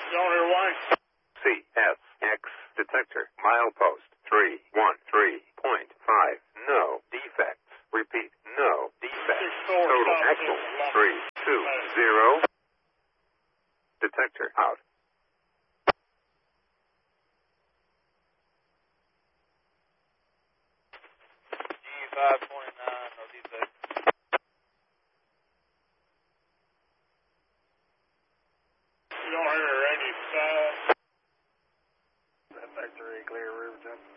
Don't hear why. CSX detector, milepost 313.5. No defects. Repeat, no defects. Total axle 320. Detector out. G529, no defects. You don't hear any sound. Factory clear, Riverton.